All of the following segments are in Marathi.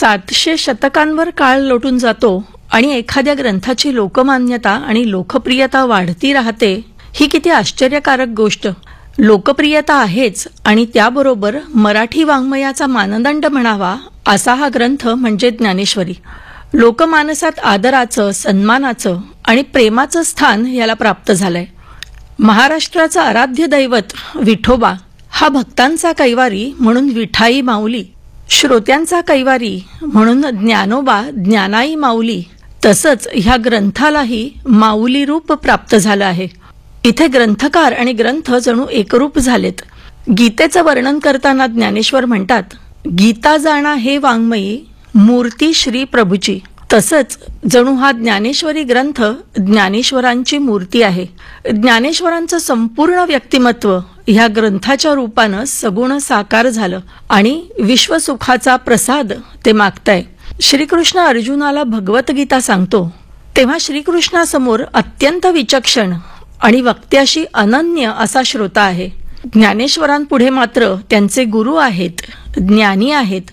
700 शतकांवर काळ लोटून जातो आणि एखाद्या ग्रंथाची लोकमान्यता आणि लोकप्रियता वाढती राहते, ही किती आश्चर्यकारक गोष्ट. लोकप्रियता आहेच आणि त्याबरोबर मराठी वाङ्मयाचा मानदंड म्हणावा असा हा ग्रंथ म्हणजे ज्ञानेश्वरी. लोकमानसात आदराचं, सन्मानाचं आणि प्रेमाचं स्थान याला प्राप्त झालंय. महाराष्ट्राचं आराध्य दैवत विठोबा हा भक्तांचा कैवारी म्हणून विठाई माऊली, श्रोत्यांचा कैवारी म्हणून ज्ञानोबा ज्ञानाई माऊली, तसंच ह्या ग्रंथालाही माऊली रूप प्राप्त झालं आहे. इथे ग्रंथकार आणि ग्रंथ जणू एकरूप झालेत. गीतेचं वर्णन करताना ज्ञानेश्वर म्हणतात, गीता जाणा हे वाङ्मयी मूर्ती श्री प्रभूची. तसंच जणू हा ज्ञानेश्वरी ग्रंथ ज्ञानेश्वरांची मूर्ती आहे. ज्ञानेश्वरांचं संपूर्ण व्यक्तिमत्व ह्या ग्रंथाच्या रूपानं सगुण साकार झालं आणि विश्वसुखाचा प्रसाद ते मागताय. श्रीकृष्ण अर्जुनाला भगवद्गीता सांगतो तेव्हा श्रीकृष्णासमोर अत्यंत विचक्षण आणि वक्त्याशी अनन्य असा श्रोता आहे. ज्ञानेश्वरांपुढे मात्र त्यांचे गुरु आहेत, ज्ञानी आहेत,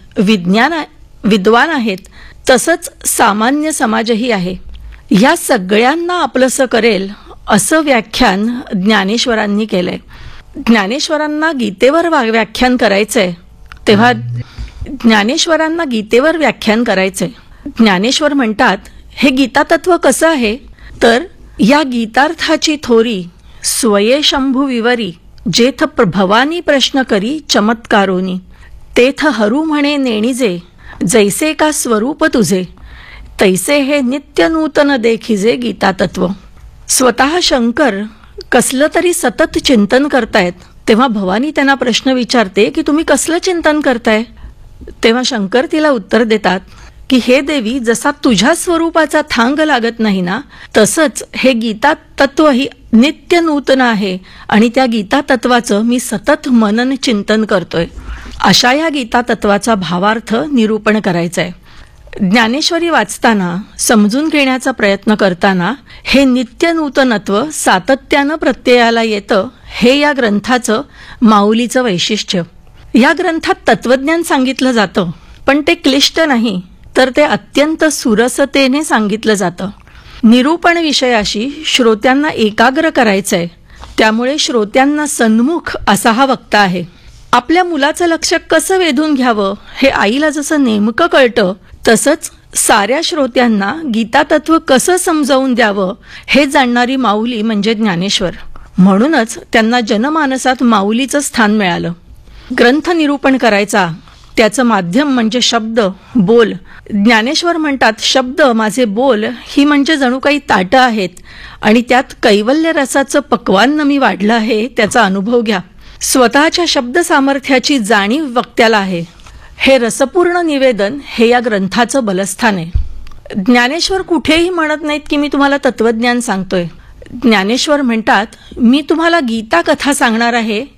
विद्वान आहेत, तसंच सामान्य समाजही आहे. या सगळ्यांना आपलंसं करेल असं व्याख्यान ज्ञानेश्वरांनी केलंय. ज्ञानेश्वरांना गीतेवर व्याख्यान करायचंय तेव्हा ज्ञानेश्वरांना गीतेवर व्याख्यान करायचंय. ज्ञानेश्वर म्हणतात, हे गीतातत्व कसं आहे तर या गीतार्थाची थोरी स्वये शंभू विवरी जेथ भवानी प्रश्न करी चमत्कारोनी तेथ हरू म्हणे नेणिजे जैसे का स्वरूप तुझे तैसे हे नित्य नूतन देखिजे गीतातत्व. स्वतः शंकर कसलं तरी सतत चिंतन करतायत तेव्हा भवानी त्यांना प्रश्न विचारते की तुम्ही कसलं चिंतन करताय. तेव्हा शंकर तिला उत्तर देतात की हे देवी, जसा तुझ्या स्वरूपाचा थांग लागत नाही ना, तसंच हे गीता तत्व ही नित्य नूतन आहे आणि त्या गीता तत्वाचं मी सतत मनन चिंतन करतोय. अशा या गीता तत्वाचा भावार्थ निरूपण करायचा आहे. ज्ञानेश्वरी वाचताना, समजून घेण्याचा प्रयत्न करताना हे नित्य नूतनत्व सातत्यानं प्रत्ययाला येतं, हे या ग्रंथाचं माऊलीचं वैशिष्ट्य. या ग्रंथात तत्वज्ञान सांगितलं जातं, पण ते क्लिष्ट नाही, तर ते अत्यंत सुरसतेने सांगितलं जातं. निरूपण विषयाशी श्रोत्यांना एकाग्र करायचंय, त्यामुळे श्रोत्यांना सन्मुख असा हा वक्ता आहे. आपल्या मुलाचं लक्ष कसं वेधून घ्यावं हे आईला जसं नेमकं कळतं, तसंच साऱ्या श्रोत्यांना गीतातत्व कसं समजावून द्यावं हे जाणणारी माऊली म्हणजे ज्ञानेश्वर. म्हणूनच त्यांना जनमानसात माऊलीचं स्थान मिळालं. ग्रंथ निरूपण करायचा, त्याचं माध्यम म्हणजे शब्द, बोल. ज्ञानेश्वर म्हणतात, शब्द माझे बोल ही म्हणजे जणू काही ताटं आहेत आणि त्यात कैवल्य रसाचं पक्वान्न मी वाढलं आहे त्याचा अनुभव घ्या. स्वतःच्या शब्द सामर्थ्याची जाणीव वक्त्याला आहे. हे रसपूर्ण निवेदन हे या ग्रंथाचं बलस्थान आहे. ज्ञानेश्वर कुठेही म्हणत नाहीत की मी तुम्हाला तत्वज्ञान सांगतोय. ज्ञानेश्वर म्हणतात, मी तुम्हाला गीता कथा सांगणार आहे